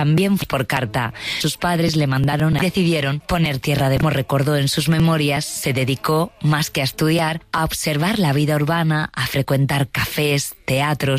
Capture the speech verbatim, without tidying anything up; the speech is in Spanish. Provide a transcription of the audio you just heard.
también por carta. Sus padres le mandaron, decidieron poner tierra de... Como recordó en sus memorias, se dedicó, más que a estudiar, a observar la vida urbana, a frecuentar cafés, teatros